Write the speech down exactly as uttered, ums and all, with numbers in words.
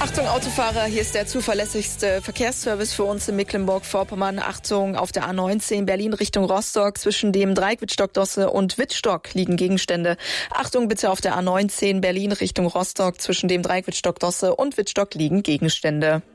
Achtung Autofahrer, hier ist der zuverlässigste Verkehrsservice für uns in Mecklenburg-Vorpommern. Achtung, auf der A neunzehn Berlin Richtung Rostock zwischen dem Dreieck Wittstock-Dosse und Wittstock liegen Gegenstände. Achtung bitte, auf der A neunzehn Berlin Richtung Rostock zwischen dem Dreieck Wittstock-Dosse und Wittstock liegen Gegenstände.